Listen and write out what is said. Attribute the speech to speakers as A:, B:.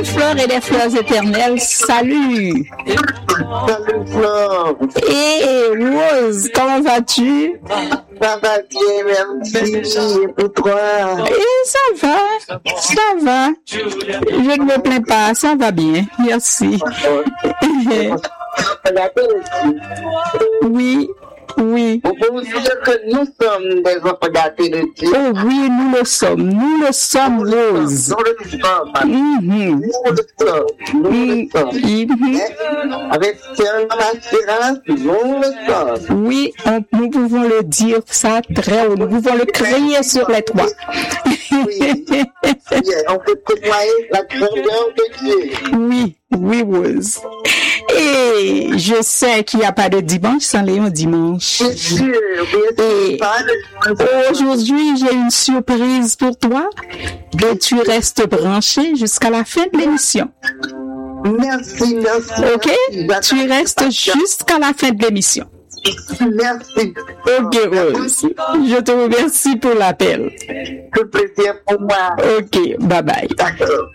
A: Salut Flore et les fleurs éternelles, salut.
B: Salut Flore.
A: Et Rose, comment vas-tu?
B: Ça va bien, merci. Et pour toi?
A: Et ça va. Je ne me plains pas, ça va bien, merci. Oui.
B: Vous pouvez dire que nous sommes des enfants gâtés de Dieu.
A: Oh oui, nous le sommes, Rose.
B: Nous le sommes. Avec tellement d'assurance, nous le sommes.
A: Oui, nous pouvons le dire ça très haut, nous pouvons le crier sur les toits.
B: Oui, on peut témoigner la grandeur de Dieu.
A: Oui, Rose. Et je sais qu'il n'y a pas de dimanche sans Léon dimanche.
B: C'est sûr,
A: Et aujourd'hui, j'ai une surprise pour toi. Et tu restes branché jusqu'à la fin de l'émission.
B: Merci.
A: Ok? Tu restes jusqu'à la fin de l'émission.
B: Merci.
A: Ok, Rose. Je te remercie pour l'appel.
B: C'est plaisir pour moi.
A: Ok, bye bye.
B: D'accord.